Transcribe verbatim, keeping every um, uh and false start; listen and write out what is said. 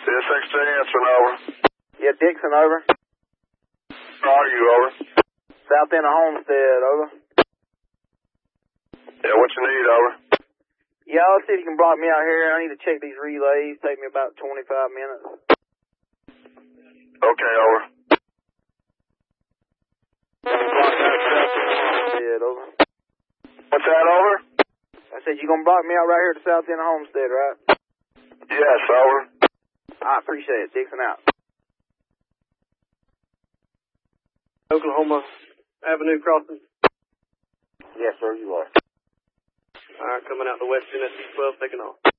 Six sixteen, Dixon, over. Yeah, Dixon, over. Where are you, over? South end of Homestead, over. Yeah, what you need, over? Yeah, let's see if you can block me out here. I need to check these relays. Take me about twenty-five minutes. Okay, over. Block out South end of Homestead, over. What's that, over? I said you gonna block me out right here at the South end of Homestead, right? Yes, over. I appreciate it. Dixon out. Oklahoma Avenue crossing. Yes, sir, you are. All right, coming out the west end at twelve, taking off.